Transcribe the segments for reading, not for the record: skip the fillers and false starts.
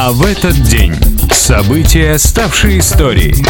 А в этот день события, ставшие историей.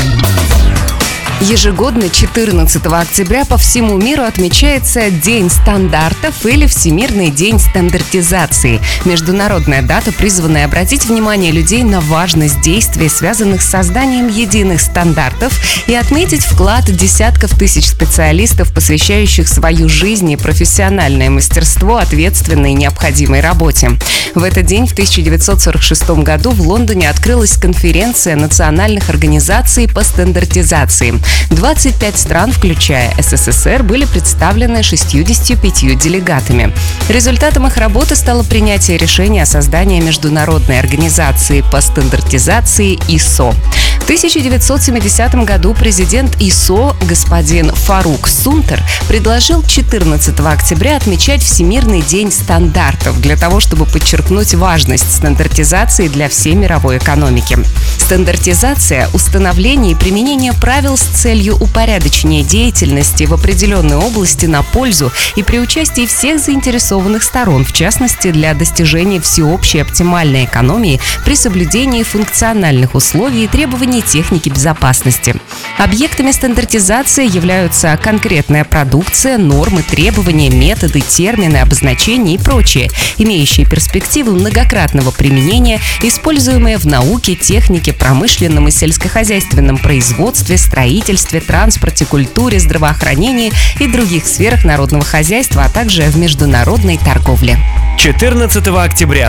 Ежегодно 14 октября по всему миру отмечается День стандартов или Всемирный день стандартизации. Международная дата, призванная обратить внимание людей на важность действий, связанных с созданием единых стандартов, и отметить вклад десятков тысяч специалистов, посвящающих свою жизнь и профессиональное мастерство ответственной и необходимой работе. В этот день, в 1946 году, в Лондоне открылась конференция национальных организаций по стандартизации. 25 стран, включая СССР, были представлены 65 делегатами. Результатом их работы стало принятие решения о создании международной организации по стандартизации ИСО. В 1970 году президент ИСО господин Фарук Сунтер предложил 14 октября отмечать Всемирный день стандартов для того, чтобы подчеркнуть важность стандартизации для всей мировой экономики. Стандартизация – установление и применение правил с целью упорядочения деятельности в определенной области на пользу и при участии всех заинтересованных сторон, в частности, для достижения всеобщей оптимальной экономии при соблюдении функциональных условий и требований техники безопасности. Объектами стандартизации являются конкретная продукция, нормы, требования, методы, термины, обозначения и прочее, имеющие перспективу многократного применения, используемые в науке, технике, промышленном и сельскохозяйственном производстве, строительстве, транспорте, культуре, здравоохранении и других сферах народного хозяйства, а также в международной торговле. 14 октября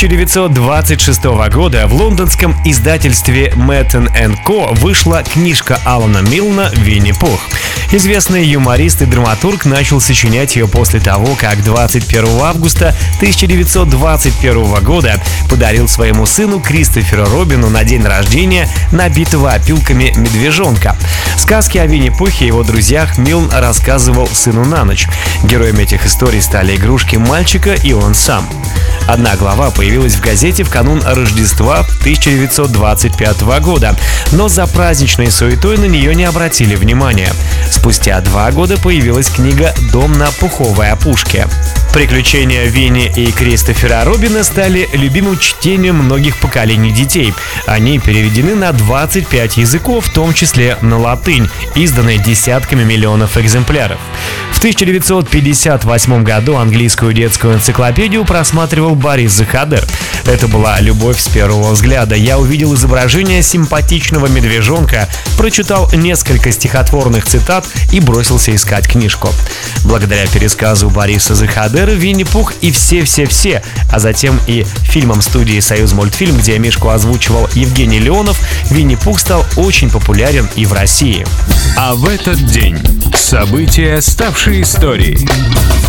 1926 года в лондонском издательстве Metten & Co. вышла книжка Алана Милна «Винни-Пух». Известный юморист и драматург начал сочинять ее после того, как 21 августа 1921 года подарил своему сыну Кристоферу Робину на день рождения набитого опилками медвежонка. Сказки о Винни-Пухе и его друзьях Милн рассказывал сыну на ночь. Героями этих историй стали игрушки мальчика и он сам. Одна глава появилась в газете в канун Рождества 1925 года, но за праздничной суетой на нее не обратили внимания. Спустя 2 года появилась книга «Дом на пуховой опушке». Приключения Винни и Кристофера Робина стали любимым чтением многих поколений детей. Они переведены на 25 языков, в том числе на латынь, изданные десятками миллионов экземпляров. В 1958 году английскую детскую энциклопедию просматривал Борис Захадер. Это была любовь с первого взгляда. Я увидел изображение симпатичного медвежонка, прочитал несколько стихотворных цитат и бросился искать книжку. Благодаря пересказу Бориса Захадера «Винни-Пух» и все-все-все, а затем и фильмом студии «Союзмультфильм», где Мишку озвучивал Евгений Леонов, «Винни-Пух» стал очень популярен и в России. А в этот день события, ставшие историей.